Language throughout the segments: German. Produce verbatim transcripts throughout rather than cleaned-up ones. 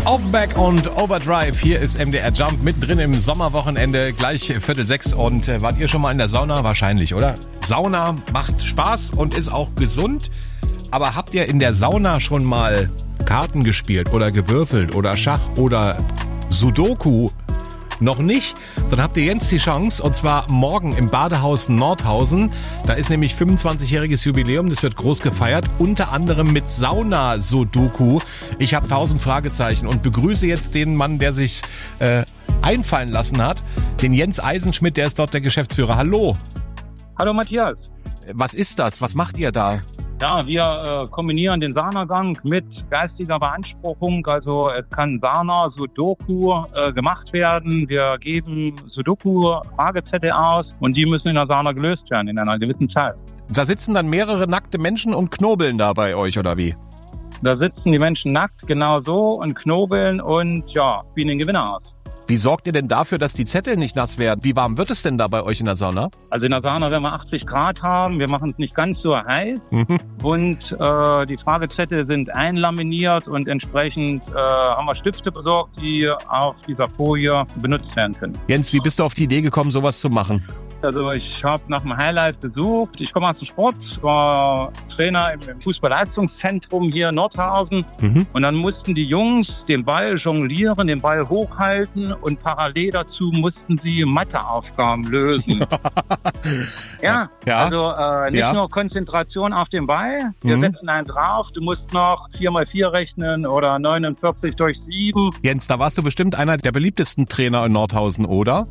Offenbach und Overdrive. Hier ist M D R Jump mittendrin im Sommerwochenende, gleich Viertel sechs. Und äh, wart ihr schon mal in der Sauna? Wahrscheinlich, oder? Sauna macht Spaß und ist auch gesund. Aber habt ihr in der Sauna schon mal Karten gespielt oder gewürfelt oder Schach oder Sudoku? Noch nicht? Dann habt ihr jetzt die Chance, und zwar morgen im Badehaus Nordhausen. Da ist nämlich fünfundzwanzigjähriges Jubiläum, das wird groß gefeiert, unter anderem mit Sauna-Sudoku. Ich habe tausend Fragezeichen und begrüße jetzt den Mann, der sich äh, einfallen lassen hat, den Jens Eisenschmidt, der ist dort der Geschäftsführer. Hallo. Hallo Matthias. Was ist das? Was macht ihr da? Ja, wir äh, kombinieren den Saunagang mit geistiger Beanspruchung. Also es kann Sauna, Sudoku äh, gemacht werden. Wir geben Sudoku-Fragezettel aus und die müssen in der Sauna gelöst werden in einer gewissen Zeit. Da sitzen dann mehrere nackte Menschen und knobeln da bei euch, oder wie? Da sitzen die Menschen nackt, genau so, und knobeln und ja, spielen den Gewinner aus. Wie sorgt ihr denn dafür, dass die Zettel nicht nass werden? Wie warm wird es denn da bei euch in der Sauna? Also in der Sauna werden wir achtzig Grad haben. Wir machen es nicht ganz so heiß. Mhm. Und äh, die Fragezettel sind einlaminiert und entsprechend äh, haben wir Stifte besorgt, die auf dieser Folie benutzt werden können. Jens, wie bist du auf die Idee gekommen, sowas zu machen? Also ich habe nach dem Highlight gesucht. Ich komme aus dem Sport, war Trainer im Fußballleistungszentrum hier in Nordhausen. Mhm. Und dann mussten die Jungs den Ball jonglieren, den Ball hochhalten und parallel dazu mussten sie Matheaufgaben lösen. ja, ja, also äh, nicht ja. nur Konzentration auf den Ball. Wir mhm. setzen einen drauf. Du musst noch vier mal vier rechnen oder neunundvierzig durch sieben. Jens, da warst du bestimmt einer der beliebtesten Trainer in Nordhausen, oder?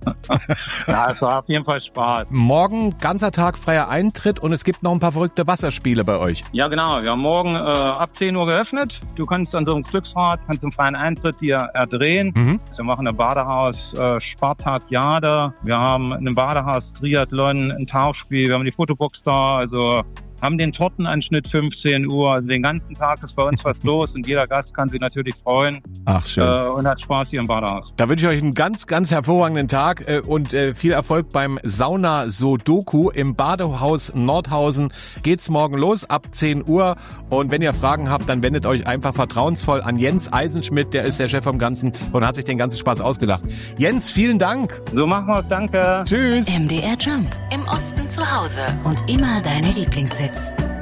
Ja, es war auf jeden Fall Spaß. Morgen ganzer Tag freier Eintritt und es gibt noch ein paar verrückte Wasserspiele bei euch. Ja, genau. Wir haben morgen äh, ab zehn Uhr geöffnet. Du kannst an so einem Glücksrad, kannst im freien Eintritt dir erdrehen. Mhm. Wir machen ein Badehaus äh, Spartakiade. Wir haben ein Badehaus Triathlon, ein Tauchspiel. Wir haben die Fotobox da. Also haben den Tortenanschnitt fünfzehn Uhr. Also den ganzen Tag ist bei uns was los und jeder Gast kann sich natürlich freuen. Ach, schön. Äh, und hat Spaß hier im Badehaus. Da wünsche ich euch einen ganz, ganz hervorragenden Tag äh, und äh, viel Erfolg beim Sauna-Sudoku im Badehaus Nordhausen. Geht's morgen los ab zehn Uhr. Und wenn ihr Fragen habt, dann wendet euch einfach vertrauensvoll an Jens Eisenschmidt. Der ist der Chef vom Ganzen und hat sich den ganzen Spaß ausgedacht. Jens, vielen Dank. So machen wir es. Danke. Tschüss. M D R Jump. Im Osten zu Hause und immer deine Lieblingshits.